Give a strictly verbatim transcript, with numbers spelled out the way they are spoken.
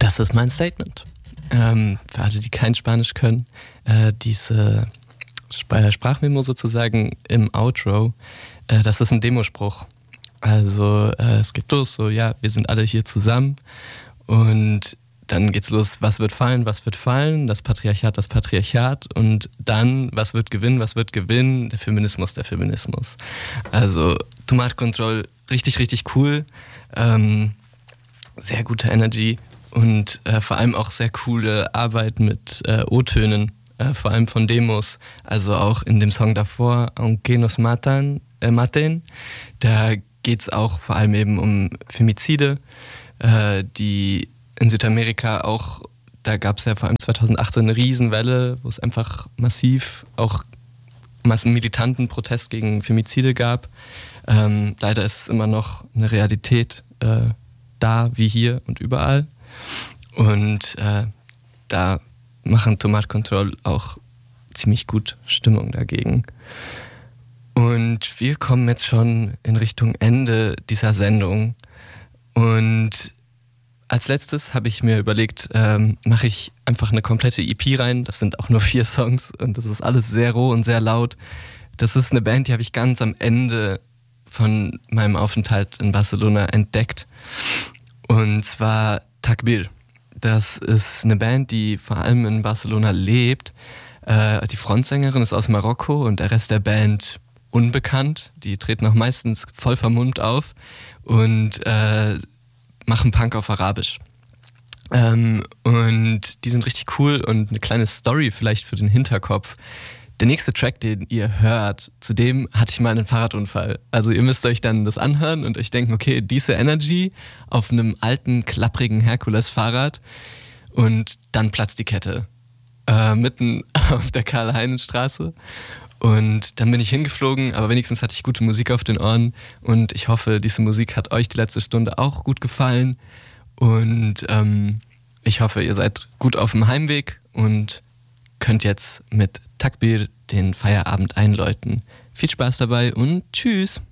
Das ist mein Statement. Ähm, für alle, die kein Spanisch können, äh, diese Sp- Sprachmemo sozusagen im Outro, äh, das ist ein Demospruch. Also äh, es geht los, so ja, wir sind alle hier zusammen und dann geht's los, was wird fallen, was wird fallen, das Patriarchat, das Patriarchat und dann, was wird gewinnen, was wird gewinnen, der Feminismus, der Feminismus. Also Tomar Control, richtig, richtig cool, ähm, sehr gute Energy und äh, vor allem auch sehr coole Arbeit mit äh, O-Tönen, äh, vor allem von Demos, also auch in dem Song davor, Aunque nos matan, äh, maten, da geht's auch vor allem eben um Femizide, äh, die in Südamerika auch, da gab es ja vor allem zweitausendachtzehn eine Riesenwelle, wo es einfach massiv auch massiv militanten Protest gegen Femizide gab. Ähm, leider ist es immer noch eine Realität äh, da, wie hier und überall. Und äh, da machen Tomar Control auch ziemlich gut Stimmung dagegen. Und wir kommen jetzt schon in Richtung Ende dieser Sendung. Und als letztes habe ich mir überlegt, ähm, mache ich einfach eine komplette E P rein. Das sind auch nur vier Songs und das ist alles sehr roh und sehr laut. Das ist eine Band, die habe ich ganz am Ende von meinem Aufenthalt in Barcelona entdeckt. Und zwar Takbir. Das ist eine Band, die vor allem in Barcelona lebt. Äh, die Frontsängerin ist aus Marokko und der Rest der Band unbekannt. Die treten auch meistens voll vermummt auf und äh, machen Punk auf Arabisch. Ähm, und die sind richtig cool und eine kleine Story vielleicht für den Hinterkopf. Der nächste Track, den ihr hört, zu dem hatte ich mal einen Fahrradunfall. Also ihr müsst euch dann das anhören und euch denken, okay, diese Energy auf einem alten, klapprigen Herkules-Fahrrad und dann platzt die Kette. Äh, mitten auf der Karl-Heinen-Straße. Und dann bin ich hingeflogen, aber wenigstens hatte ich gute Musik auf den Ohren und ich hoffe, diese Musik hat euch die letzte Stunde auch gut gefallen und ähm, ich hoffe, ihr seid gut auf dem Heimweg und könnt jetzt mit Takbir den Feierabend einläuten. Viel Spaß dabei und tschüss!